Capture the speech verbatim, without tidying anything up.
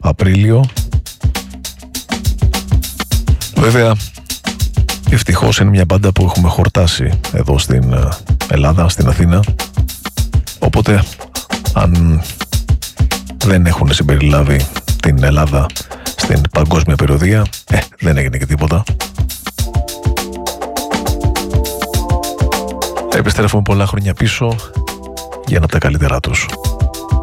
Απρίλιο. Βέβαια, ευτυχώς είναι μια μπάντα που έχουμε χορτάσει εδώ στην Ελλάδα, στην Αθήνα. Οπότε, αν δεν έχουν συμπεριλάβει την Ελλάδα στην παγκόσμια περιοδία, ε, δεν έγινε και τίποτα. Επιστρέφουμε πολλά χρόνια πίσω για ένα από τα καλύτερά τους.